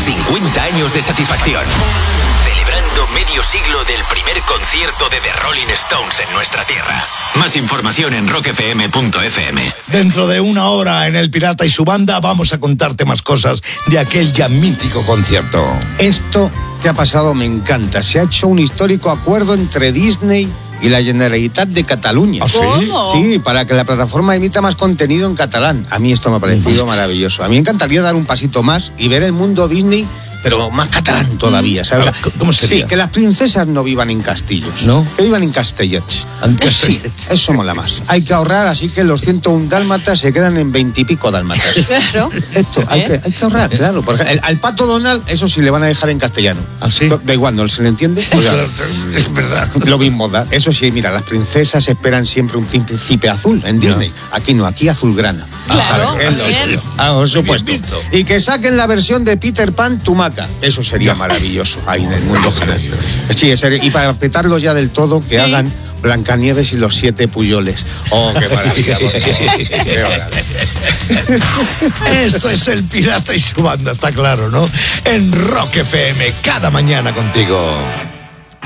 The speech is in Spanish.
50 años de satisfacción. Celebrando medio siglo del primer concierto de The Rolling Stones en nuestra tierra. Más información en rockfm.fm. Dentro de una hora en El Pirata y su banda vamos a contarte más cosas de aquel ya mítico concierto. Esto que ha pasado me encanta. Se ha hecho un histórico acuerdo entre Disney y la Generalitat de Cataluña. ¿Ah, sí? ¿Cómo? Sí, para que la plataforma emita más contenido en catalán. A mí esto me ha parecido maravilloso. A mí me encantaría dar un pasito más y ver el mundo Disney, pero más catalán todavía, ¿sabes? ¿Cómo sería? Sí, que las princesas no vivan en castillos, ¿no? Que vivan en castellets. Sí, eso mola más. Hay que ahorrar, así que los 101 dálmatas se quedan en 20 y pico dálmatas. Claro. Esto, hay que ahorrar, claro. Porque al pato Donald, eso sí le van a dejar en castellano. ¿Ah, sí? Da igual, ¿no se le entiende? O sea, Es verdad. lo mismo da. Eso sí, mira, las princesas esperan siempre un príncipe azul en Disney. Aquí no, aquí azulgrana. Claro, bien. Por supuesto. Bien visto. Y que saquen la versión de Peter Pan Tumaca. Eso sería maravilloso ahí en el mundo general. Sí, y para petarlos ya del todo, que hagan Blancanieves y los 7 Puyoles. Oh, qué maravilla. Por favor. Qué maravilla. Esto es El Pirata y su banda, está claro, ¿no? En Rock FM, cada mañana contigo.